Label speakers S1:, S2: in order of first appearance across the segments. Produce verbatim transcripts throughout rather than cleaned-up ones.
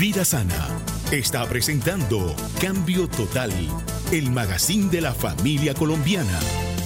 S1: Vida Sana está presentando Cambio Total, el magazine de la familia colombiana.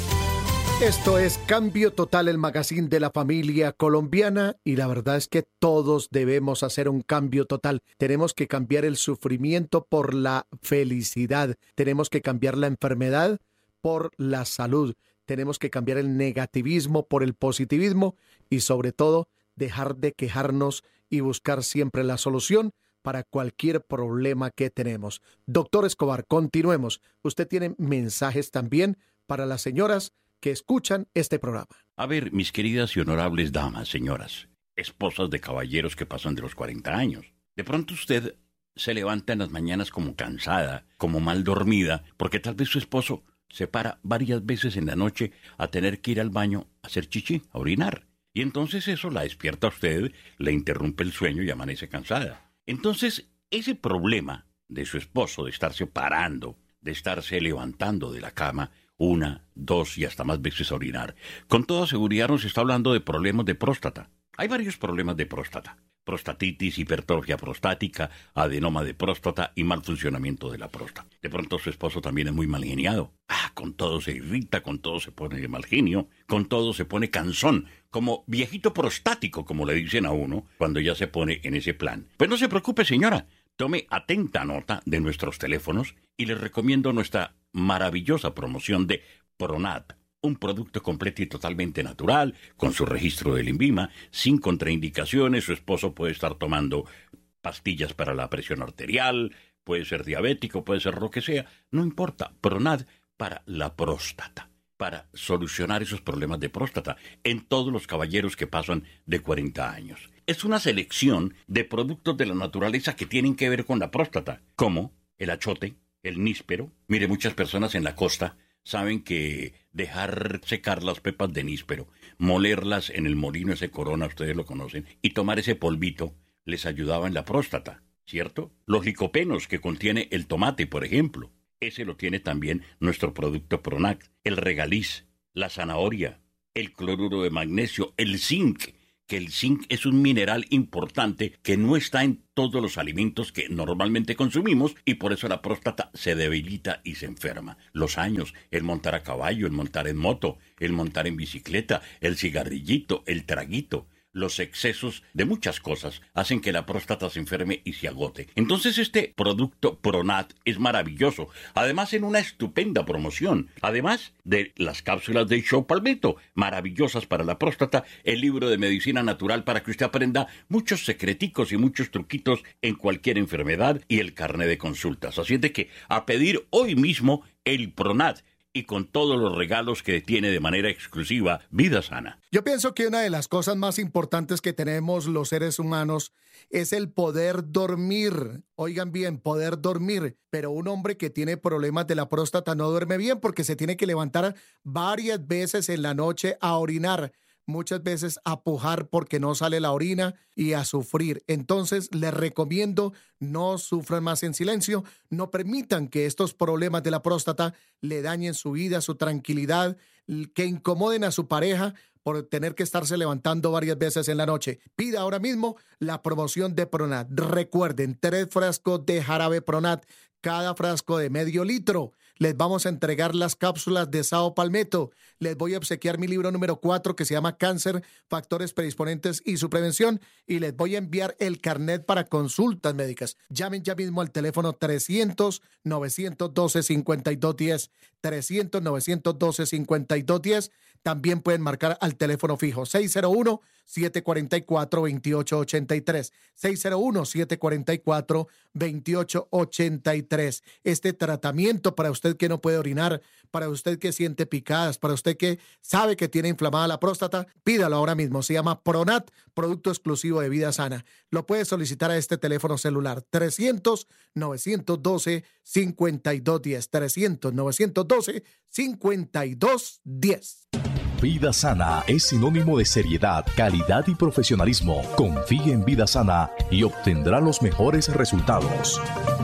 S2: Esto es Cambio Total, el magazine de la familia colombiana, y la verdad es que todos debemos hacer un cambio total. Tenemos que cambiar el sufrimiento por la felicidad, tenemos que cambiar la enfermedad por la salud, tenemos que cambiar el negativismo por el positivismo y sobre todo dejar de quejarnos y buscar siempre la solución para cualquier problema que tenemos. Doctor Escobar, continuemos. Usted tiene mensajes también para las señoras que escuchan este programa.
S3: A ver, mis queridas y honorables damas, señoras, esposas de caballeros que pasan de los cuarenta años. De pronto usted se levanta en las mañanas como cansada, como mal dormida, porque tal vez su esposo se para varias veces en la noche a tener que ir al baño a hacer chichi, a orinar. Y entonces eso la despierta a usted, le interrumpe el sueño y amanece cansada. Entonces, ese problema de su esposo de estarse parando, de estarse levantando de la cama una, dos y hasta más veces a orinar, con toda seguridad nos está hablando de problemas de próstata. Hay varios problemas de próstata: prostatitis, hipertrofia prostática, adenoma de próstata y mal funcionamiento de la próstata. De pronto su esposo también es muy mal geniado. Ah, con todo se irrita, con todo se pone de mal genio, con todo se pone cansón, como viejito prostático, como le dicen a uno, cuando ya se pone en ese plan. Pues no se preocupe, señora. Tome atenta nota de nuestros teléfonos y les recomiendo nuestra maravillosa promoción de Pronat, un producto completo y totalmente natural, con su registro del INVIMA, sin contraindicaciones. Su esposo puede estar tomando pastillas para la presión arterial, puede ser diabético, puede ser lo que sea, no importa. Pronat para la próstata, para solucionar esos problemas de próstata en todos los caballeros que pasan de cuarenta años. Es una selección de productos de la naturaleza que tienen que ver con la próstata, como el achote, el níspero. Mire, muchas personas en la costa saben que dejar secar las pepas de níspero, molerlas en el molino ese Corona, ustedes lo conocen, y tomar ese polvito les ayudaba en la próstata, ¿cierto? Los licopenos que contiene el tomate, por ejemplo, ese lo tiene también nuestro producto Pronat. El regaliz, la zanahoria, el cloruro de magnesio, el zinc, que el zinc es un mineral importante que no está en todos los alimentos que normalmente consumimos y por eso la próstata se debilita y se enferma. Los años, el montar a caballo, el montar en moto, el montar en bicicleta, el cigarrillito, el traguito, los excesos de muchas cosas hacen que la próstata se enferme y se agote. Entonces este producto Pronat es maravilloso, además en una estupenda promoción, además de las cápsulas de Show Palmetto, maravillosas para la próstata, el libro de medicina natural para que usted aprenda muchos secreticos y muchos truquitos en cualquier enfermedad y el carnet de consultas. Así es de que a pedir hoy mismo el Pronat, y con todos los regalos que tiene de manera exclusiva Vida Sana.
S2: Yo pienso que una de las cosas más importantes que tenemos los seres humanos es el poder dormir. Oigan bien, poder dormir. Pero un hombre que tiene problemas de la próstata no duerme bien porque se tiene que levantar varias veces en la noche a orinar. Muchas veces a pujar porque no sale la orina y a sufrir. Entonces les recomiendo no sufran más en silencio, no permitan que estos problemas de la próstata le dañen su vida, su tranquilidad, que incomoden a su pareja por tener que estarse levantando varias veces en la noche. Pida ahora mismo la promoción de Pronat. Recuerden, tres frascos de jarabe Pronat, cada frasco de medio litro. Les vamos a entregar las cápsulas de Sao Palmetto. Les voy a obsequiar mi libro número cuatro que se llama Cáncer, Factores Predisponentes y su Prevención. Y les voy a enviar el carnet para consultas médicas. Llamen ya mismo al teléfono trescientos, novecientos doce, cincuenta y dos diez. trescientos, novecientos doce, cincuenta y dos diez. También pueden marcar al teléfono fijo seis cero uno, siete cuatro cuatro, dos ocho ocho tres. seis cero uno, siete cuatro cuatro, dos ocho ocho tres. Este tratamiento para usted que no puede orinar, para usted que siente picadas, para usted que sabe que tiene inflamada la próstata, pídalo ahora mismo. Se llama Pronat, producto exclusivo de Vida Sana. Lo puede solicitar a este teléfono celular trescientos, novecientos doce, cincuenta y dos diez. trescientos, novecientos doce, cincuenta y dos diez.
S4: Vida Sana es sinónimo de seriedad, calidad y profesionalismo. Confíe en Vida Sana y obtendrá los mejores resultados.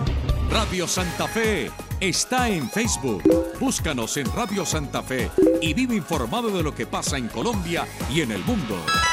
S5: Radio Santa Fe está en Facebook. Búscanos en Radio Santa Fe y vive informado de lo que pasa en Colombia y en el mundo.